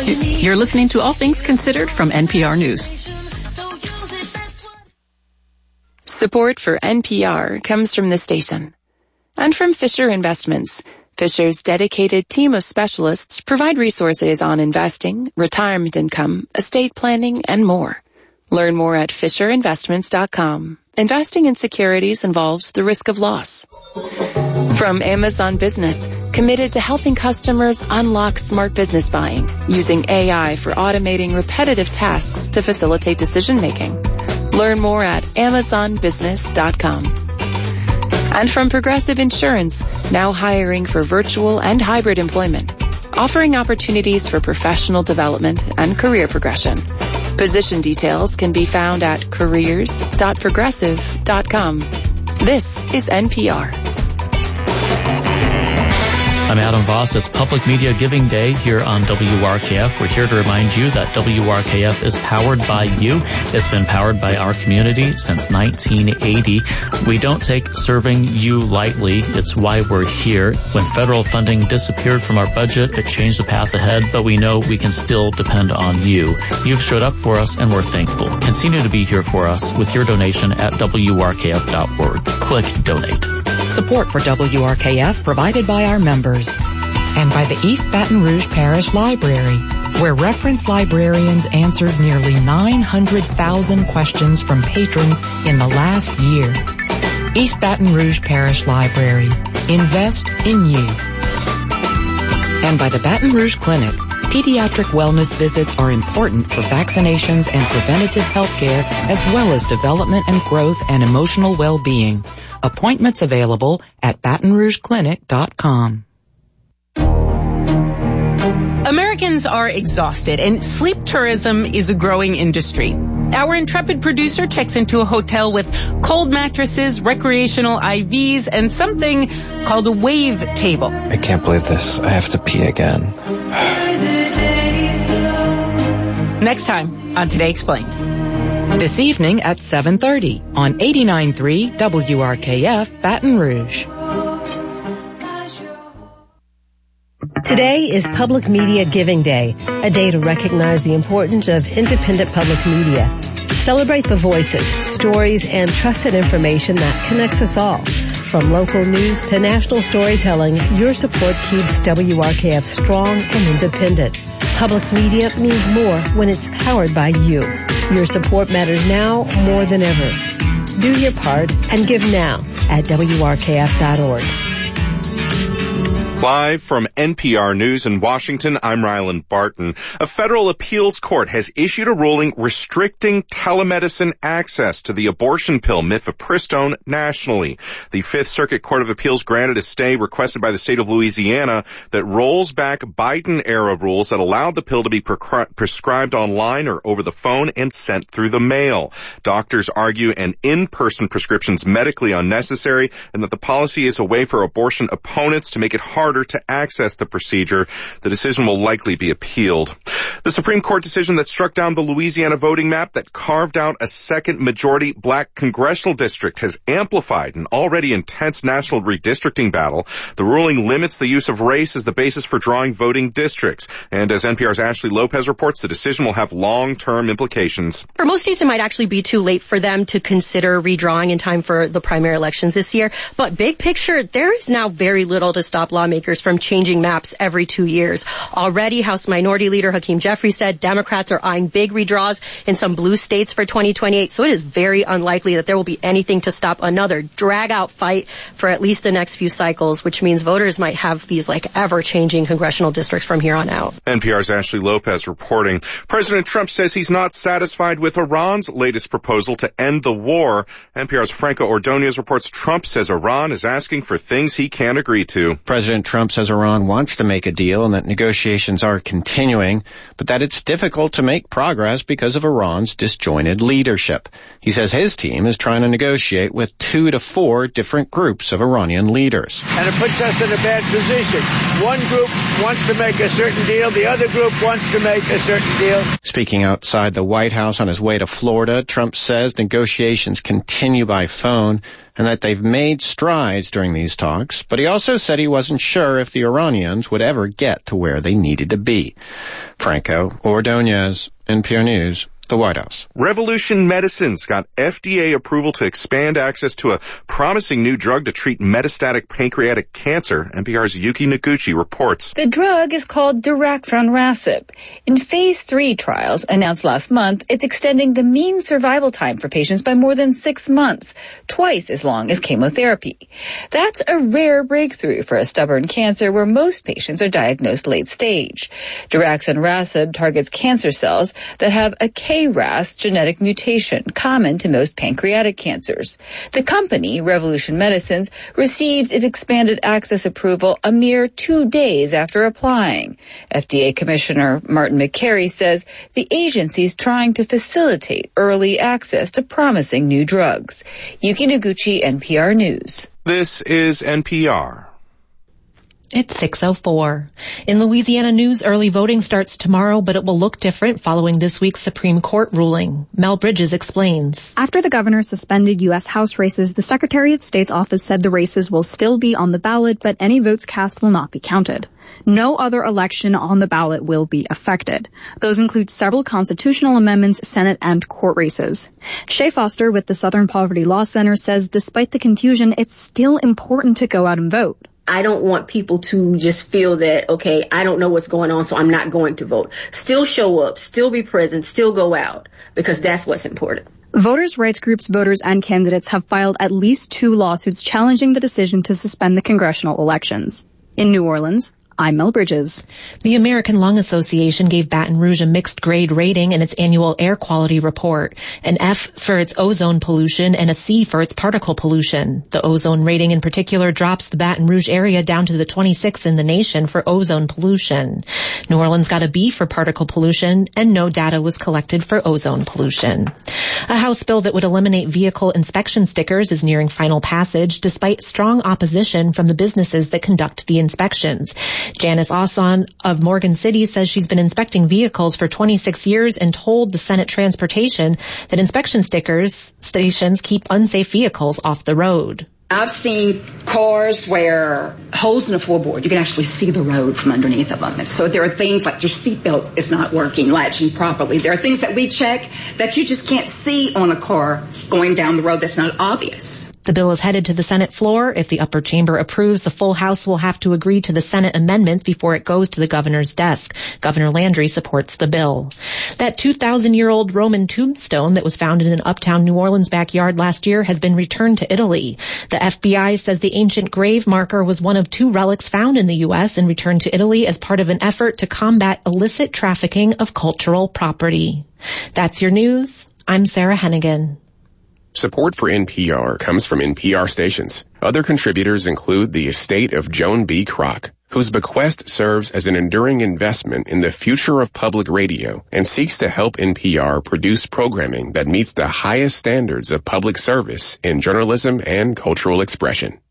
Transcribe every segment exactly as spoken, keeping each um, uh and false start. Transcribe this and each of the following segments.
You're listening to All Things Considered from N P R News. Support for N P R comes from the station and from Fisher Investments. Fisher's dedicated team of specialists provide resources on investing, retirement income, estate planning, and more. Learn more at fisher investments dot com. Investing in securities involves the risk of loss. From Amazon Business, committed to helping customers unlock smart business buying using A I for automating repetitive tasks to facilitate decision-making. Learn more at amazon business dot com. And from Progressive Insurance, now hiring for virtual and hybrid employment, offering opportunities for professional development and career progression. Position details can be found at careers dot progressive dot com. This is N P R. I'm Adam Voss. It's Public Media Giving Day here on W R K F. We're here to remind you that W R K F is powered by you. It's been powered by our community since nineteen eighty. We don't take serving you lightly. It's why we're here. When federal funding disappeared from our budget, it changed the path ahead, but we know we can still depend on you. You've showed up for us, and we're thankful. Continue to be here for us with your donation at W R K F dot org. Click Donate. Support for W R K F provided by our members and by the East Baton Rouge Parish Library, where reference librarians answered nearly nine hundred thousand questions from patrons in the last year. East Baton Rouge Parish Library. Invest in you. And by the Baton Rouge Clinic. Pediatric wellness visits are important for vaccinations and preventative health care, as well as development and growth and emotional well-being. Appointments available at baton rouge clinic dot com. Americans are exhausted, and sleep tourism is a growing industry. Our intrepid producer checks into a hotel with cold mattresses, recreational I Vs, and something called a wave table. I can't believe this. I have to pee again. Next time on Today Explained. This evening at seven thirty on eighty-nine point three W R K F Baton Rouge. Today is Public Media Giving Day, a day to recognize the importance of independent public media. Celebrate the voices, stories, and trusted information that connects us all. From local news to national storytelling, your support keeps W R K F strong and independent. Public media means more when it's powered by you. Your support matters now more than ever. Do your part and give now at W R K F dot org. Live from N P R News in Washington, I'm Rylan Barton. A federal appeals court has issued a ruling restricting telemedicine access to the abortion pill mifepristone nationally. The Fifth Circuit Court of Appeals granted a stay requested by the state of Louisiana that rolls back Biden-era rules that allowed the pill to be pre- prescribed online or over the phone and sent through the mail. Doctors argue an in-person prescription is medically unnecessary and that the policy is a way for abortion opponents to make it hard to access the procedure. The decision will likely be appealed. The Supreme Court decision that struck down the Louisiana voting map that carved out a second majority black congressional district has amplified an already intense national redistricting battle. The ruling limits the use of race as the basis for drawing voting districts. And as N P R's Ashley Lopez reports, the decision will have long-term implications. For most states, it might actually be too late for them to consider redrawing in time for the primary elections this year. But big picture, there is now very little to stop lawmakers from changing maps every two years. Already, House Minority Leader Hakeem Jeffries said Democrats are eyeing big redraws in some blue states for twenty twenty-eight, so it is very unlikely that there will be anything to stop another drag-out fight for at least the next few cycles, which means voters might have these, like, ever-changing congressional districts from here on out. N P R's Ashley Lopez reporting. President Trump says he's not satisfied with Iran's latest proposal to end the war. N P R's Franco Ordonez reports Trump says Iran is asking for things he can't agree to. President Trump says Iran wants to make a deal and that negotiations are continuing, but that it's difficult to make progress because of Iran's disjointed leadership. He says his team is trying to negotiate with two to four different groups of Iranian leaders. And it puts us in a bad position. One group wants to make a certain deal, the other group wants to make a certain deal. Speaking outside the White House on his way to Florida, Trump says negotiations continue by phone and that they've made strides during these talks, but he also said he wasn't sure if the Iranians would ever get to where they needed to be. Franco Ordonez, N P R News, the White House. Revolution Medicines got F D A approval to expand access to a promising new drug to treat metastatic pancreatic cancer. N P R's Yuki Noguchi reports. The drug is called daraxonrasib. In phase three trials announced last month, it's extending the mean survival time for patients by more than six months, twice as long as chemotherapy. That's a rare breakthrough for a stubborn cancer where most patients are diagnosed late stage. Daraxonrasib targets cancer cells that have a K R A S genetic mutation common to most pancreatic cancers. The company, Revolution Medicines, received its expanded access approval a mere two days after applying. F D A Commissioner Martin McCary says the agency is trying to facilitate early access to promising new drugs. Yuki Noguchi, N P R News. This is N P R. It's six oh four. In Louisiana news, early voting starts tomorrow, but it will look different following this week's Supreme Court ruling. Mel Bridges explains. After the governor suspended U S House races, the Secretary of State's office said the races will still be on the ballot, but any votes cast will not be counted. No other election on the ballot will be affected. Those include several constitutional amendments, Senate and court races. Shay Foster with the Southern Poverty Law Center says despite the confusion, it's still important to go out and vote. I don't want people to just feel that, okay, I don't know what's going on, so I'm not going to vote. Still show up, still be present, still go out, because that's what's important. Voters' rights groups, voters, and candidates have filed at least two lawsuits challenging the decision to suspend the congressional elections. In New Orleans, I'm Mel Bridges. The American Lung Association gave Baton Rouge a mixed grade rating in its annual air quality report, an F for its ozone pollution and a C for its particle pollution. The ozone rating in particular drops the Baton Rouge area down to the twenty-sixth in the nation for ozone pollution. New Orleans got a B for particle pollution, and no data was collected for ozone pollution. A House bill that would eliminate vehicle inspection stickers is nearing final passage despite strong opposition from the businesses that conduct the inspections. Janice Ausson of Morgan City says she's been inspecting vehicles for twenty-six years and told the Senate Transportation that inspection stickers stations keep unsafe vehicles off the road. I've seen cars where holes in the floorboard, you can actually see the road from underneath of them. And so there are things like your seatbelt is not working, latching properly. There are things that we check that you just can't see on a car going down the road that's not obvious. The bill is headed to the Senate floor. If the upper chamber approves, the full House will have to agree to the Senate amendments before it goes to the governor's desk. Governor Landry supports the bill. That two thousand year old Roman tombstone that was found in an uptown New Orleans backyard last year has been returned to Italy. The F B I says the ancient grave marker was one of two relics found in the U S and returned to Italy as part of an effort to combat illicit trafficking of cultural property. That's your news. I'm Sarah Hennigan. Support for N P R comes from N P R stations. Other contributors include the estate of Joan B. Kroc, whose bequest serves as an enduring investment in the future of public radio and seeks to help N P R produce programming that meets the highest standards of public service in journalism and cultural expression.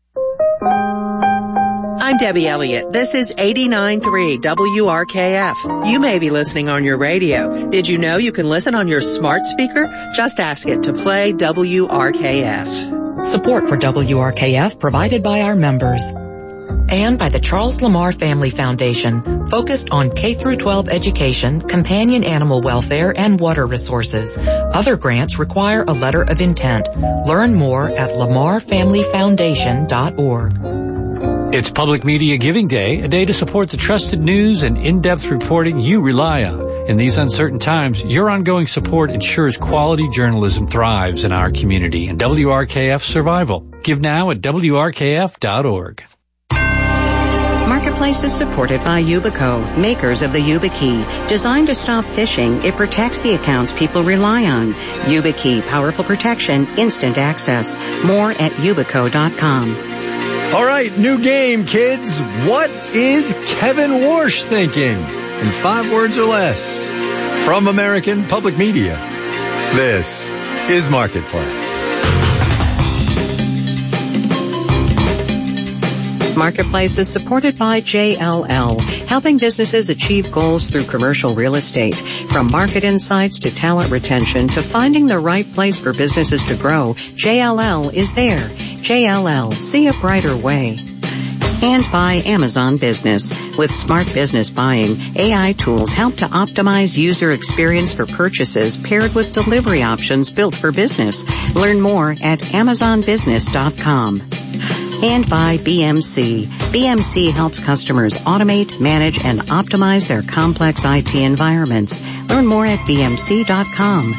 I'm Debbie Elliott. This is eighty-nine point three W R K F. You may be listening on your radio. Did you know you can listen on your smart speaker? Just ask it to play W R K F. Support for W R K F provided by our members. And by the Charles Lamar Family Foundation, focused on K through twelve education, companion animal welfare, and water resources. Other grants require a letter of intent. Learn more at lamar family foundation dot org. It's Public Media Giving Day, a day to support the trusted news and in-depth reporting you rely on. In these uncertain times, your ongoing support ensures quality journalism thrives in our community and W R K F's survival. Give now at W R K F dot org. Marketplace is supported by Yubico, makers of the YubiKey. Designed to stop phishing, it protects the accounts people rely on. YubiKey, powerful protection, instant access. More at yubico dot com. All right, new game, kids. What is Kevin Warsh thinking? In five words or less. From American Public Media, this is Marketplace. Marketplace is supported by J L L, helping businesses achieve goals through commercial real estate. From market insights to talent retention to finding the right place for businesses to grow, J L L is there. J L L, see a brighter way. And by Amazon Business. With smart business buying, A I tools help to optimize user experience for purchases paired with delivery options built for business. Learn more at amazon business dot com. And by B M C. B M C helps customers automate, manage, and optimize their complex I T environments. Learn more at b m c dot com.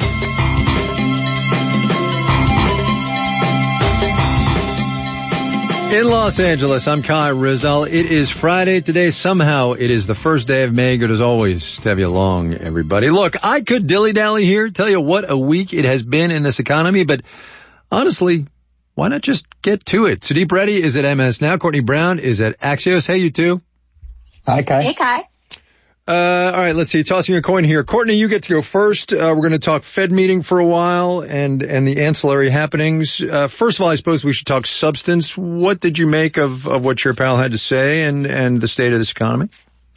In Los Angeles, I'm Kai Rizal. It is Friday today. Somehow it is the first day of May. Good as always to have you along, everybody. Look, I could dilly-dally here, tell you what a week it has been in this economy, but honestly, why not just get to it? Sudeep Reddy is at M S Now. Courtney Brown is at Axios. Hey, you two. Hi, Kai. Hey, Kai. Uh, all right, let's see. Tossing a coin here. Courtney, you get to go first. Uh, we're going to talk Fed meeting for a while and, and the ancillary happenings. Uh, first of all, I suppose we should talk substance. What did you make of, of what Chair Powell had to say and, and the state of this economy?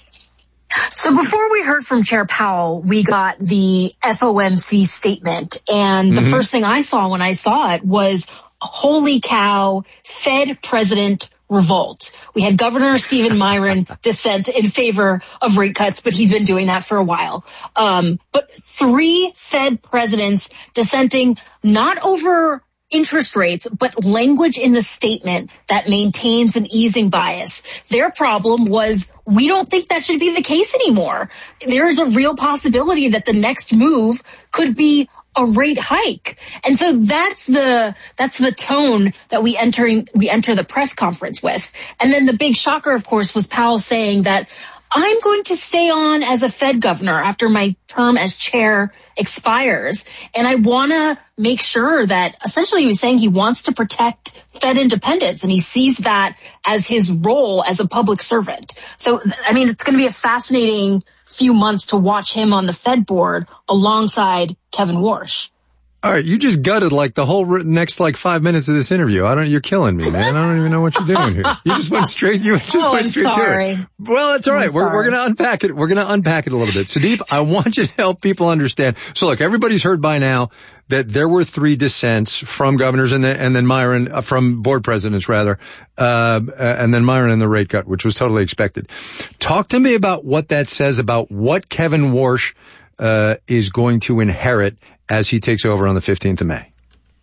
So before we heard from Chair Powell, we got the F O M C statement. And the mm-hmm. first thing I saw when I saw it was, holy cow, Fed president revolt. We had Governor Stephen Miron dissent in favor of rate cuts, but he's been doing that for a while. Um, but three Fed presidents dissenting not over interest rates, but language in the statement that maintains an easing bias. Their problem was, we don't think that should be the case anymore. There is a real possibility that the next move could be a rate hike. And so that's the, that's the tone that we entering, we enter the press conference with. And then the big shocker, of course, was Powell saying that I'm going to stay on as a Fed governor after my term as chair expires. And I want to make sure that essentially he was saying he wants to protect Fed independence. And he sees that as his role as a public servant. So, I mean, it's going to be a fascinating few months to watch him on the Fed board alongside Kevin Warsh. All right, you just gutted like the whole next like five minutes of this interview. I don't. You're killing me, man. I don't even know what you're doing here. You just went straight. You just oh, went I'm straight sorry. to it. Well, that's all right. We're we're gonna unpack it. We're gonna unpack it a little bit. Sudeep, I want you to help people understand. So, look, everybody's heard by now that there were three dissents from governors and then and then Myron uh, from board presidents rather, uh, and then Myron in the rate cut, which was totally expected. Talk to me about what that says about what Kevin Warsh uh is going to inherit as he takes over on the fifteenth of May.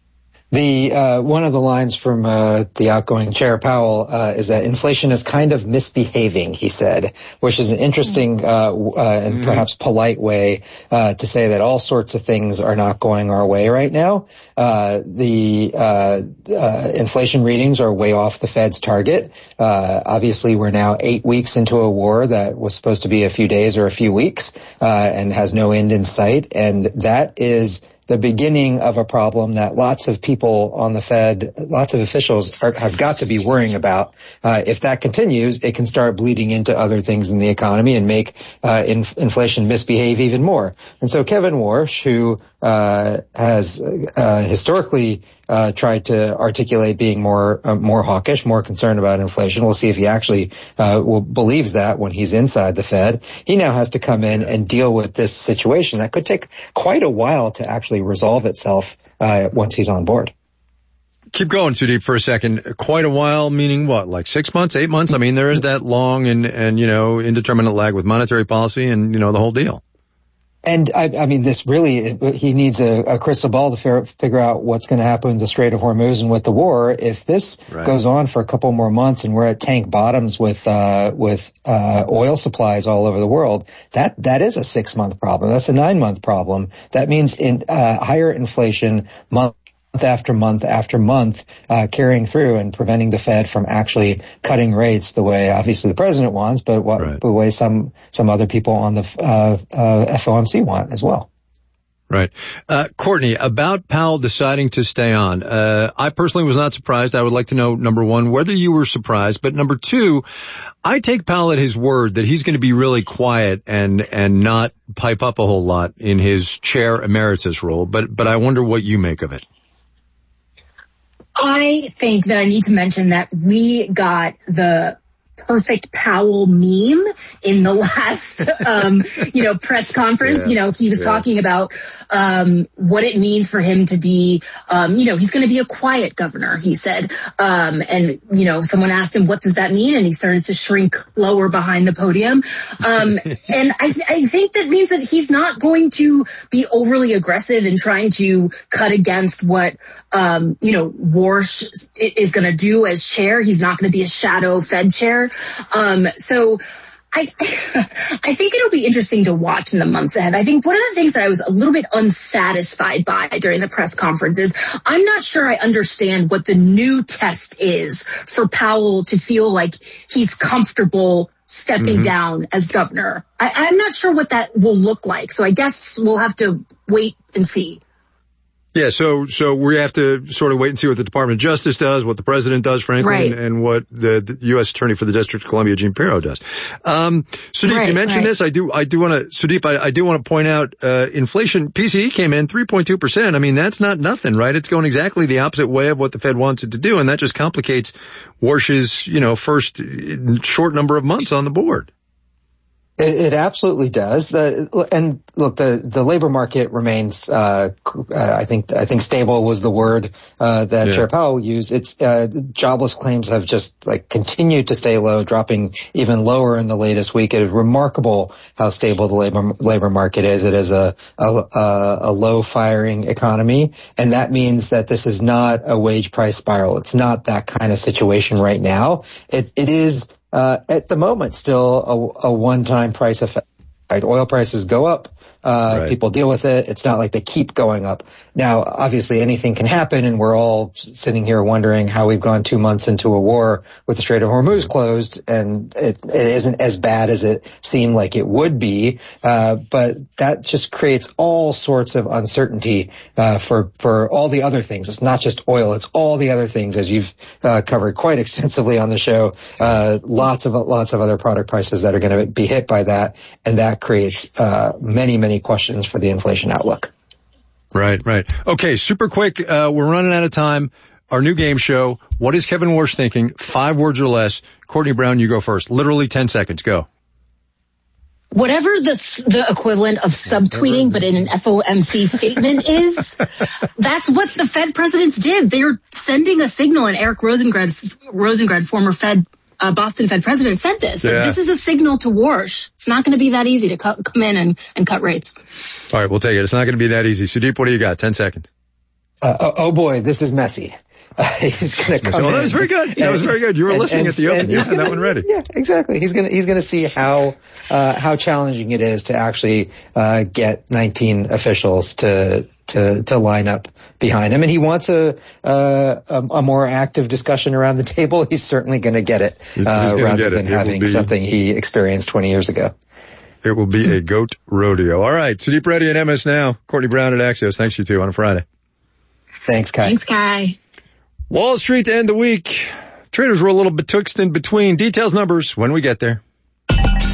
The uh one of the lines from uh the outgoing Chair Powell uh is that inflation is kind of misbehaving, he said, which is an interesting uh, uh and mm-hmm. perhaps polite way uh to say that all sorts of things are not going our way right now. Uh the uh, uh inflation readings are way off the Fed's target. Uh obviously we're now eight weeks into a war that was supposed to be a few days or a few weeks uh and has no end in sight, and that is the beginning of a problem that lots of people on the Fed, lots of officials are, have got to be worrying about. Uh, if that continues, it can start bleeding into other things in the economy and make uh, in, inflation misbehave even more. And so Kevin Warsh, who uh, has uh, historically uh, tried to articulate being more uh, more hawkish, more concerned about inflation. We'll see if he actually uh, will believes that when he's inside the Fed. He now has to come in and deal with this situation that could take quite a while to actually resolve itself uh, once he's on board. Keep going, Sudeep, for a second. Quite a while, meaning what, like six months, eight months? I mean, there is that long and, and you know, indeterminate lag with monetary policy and, you know, the whole deal. And I, I mean, this really, he needs a, a crystal ball to figure, figure out what's going to happen in the Strait of Hormuz and with the war. If this right. goes on for a couple more months and we're at tank bottoms with, uh, with, uh, oil supplies all over the world, that, that is a six month problem. That's a nine month problem. That means in, uh, higher inflation month after month after month, uh, carrying through and preventing the Fed from actually cutting rates the way obviously the president wants, but what, right. the way some, some other people on the, uh, uh, F O M C want as well. Right. Uh, Courtney, about Powell deciding to stay on, uh, I personally was not surprised. I would like to know, number one, whether you were surprised, but number two, I take Powell at his word that he's going to be really quiet and, and not pipe up a whole lot in his chair emeritus role, but, but I wonder what you make of it. I think that I need to mention that we got the perfect Powell meme in the last, um, you know, press conference. Yeah, you know, he was yeah. talking about um, what it means for him to be, um, you know, he's going to be a quiet governor, he said. Um, and, you know, someone asked him, what does that mean? And he started to shrink lower behind the podium. Um, and I, I think that means that he's not going to be overly aggressive in trying to cut against what, um, you know, Warsh is going to do as chair. He's not going to be a shadow Fed chair. Um, so I, I think it'll be interesting to watch in the months ahead. I think one of the things that I was a little bit unsatisfied by during the press conference is I'm not sure I understand what the new test is for Powell to feel like he's comfortable stepping mm-hmm. down as governor. I, I'm not sure what that will look like. So I guess we'll have to wait and see. Yeah, so so we have to sort of wait and see what the Department of Justice does, what the president does, frankly, right. and, and what the, the U S Attorney for the District of Columbia, Gene Pirro, does. Um, Sudeep, right, you mentioned right. this. I do, I do want to, Sudeep, I, I do want to point out, uh, inflation, P C E came in three point two percent. I mean, that's not nothing, right? It's going exactly the opposite way of what the Fed wants it to do, and that just complicates Warsh's, you know, first short number of months on the board. It, it absolutely does. The, and look, the, the labor market remains, uh, I think, I think stable was the word, uh, that yeah. Chair Powell used. It's, uh, jobless claims have just like continued to stay low, dropping even lower in the latest week. It is remarkable how stable the labor, labor market is. It is a, a, a low firing economy. And that means that this is not a wage price spiral. It's not that kind of situation right now. It, it is, Uh, at the moment, still a, a one-time price effect. Right? Oil prices go up. Uh, right. People deal with it. It's not like they keep going up. Now, obviously anything can happen, and we're all sitting here wondering how we've gone two months into a war with the Strait of Hormuz closed, and it, it isn't as bad as it seemed like it would be. Uh, but that just creates all sorts of uncertainty, uh, for, for all the other things. It's not just oil. It's all the other things, as you've, uh, covered quite extensively on the show. Uh, lots of, lots of other product prices that are going to be hit by that. And that creates, uh, many, many questions for the inflation outlook. Right, right. Okay, super quick. Uh, we're running out of time. Our new game show. What is Kevin Warsh thinking? Five words or less. Courtney Brown, you go first. Literally ten seconds. Go. Whatever the the equivalent of subtweeting, but in an F O M C statement is, that's what the Fed presidents did. They're sending a signal, and Eric Rosengrad, Rosengrad, former Fed Uh, Boston Fed president, said this. Yeah. This is a signal to Warsh. It's not going to be that easy to cut, come in and, and cut rates. All right, we'll take it. It's not going to be that easy. Sudeep, what do you got? Ten seconds. Uh, oh, oh boy, this is messy. Uh, he's going to come. Oh, that was very good. And, that was very good. You were and, listening and, at the open. You had that one ready. Yeah, exactly. He's going to he's going to see how uh how challenging it is to actually uh get nineteen officials to. To, to line up behind him. And he wants a, uh, a, a more active discussion around the table. He's certainly going to get it, uh, rather than having be, something he experienced twenty years ago. It will be a goat rodeo. All right. Sudeep Reddy and M S Now. Courtney Brown at Axios. Thanks, you two, on a Friday. Thanks, Kai. Thanks, Kai. Wall Street to end the week. Traders were a little betwixt and between. Details, numbers when we get there.